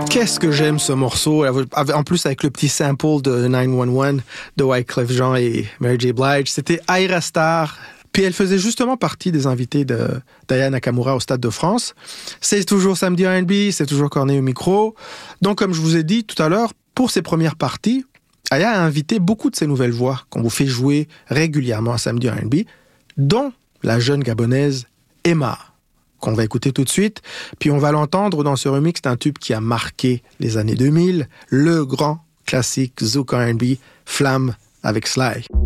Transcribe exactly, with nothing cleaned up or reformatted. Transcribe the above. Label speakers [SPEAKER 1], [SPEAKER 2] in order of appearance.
[SPEAKER 1] Qu'est-ce que j'aime ce morceau, en plus avec le petit sample de nine one one de Wyclef Jean et Mary J. Blige. C'était Aira Star. Puis elle faisait justement partie des invités de d'Aya Nakamura au Stade de France. C'est toujours Samedi R and B, c'est toujours Corneille au micro. Donc comme je vous ai dit tout à l'heure, pour ses premières parties, Aya a invité beaucoup de ses nouvelles voix qu'on vous fait jouer régulièrement à Samedi R and B, dont la jeune gabonaise Emma, qu'on va écouter tout de suite. Puis on va l'entendre dans ce remix d'un tube qui a marqué les années deux mille, le grand classique Zouk R and B, Flamme avec Sly.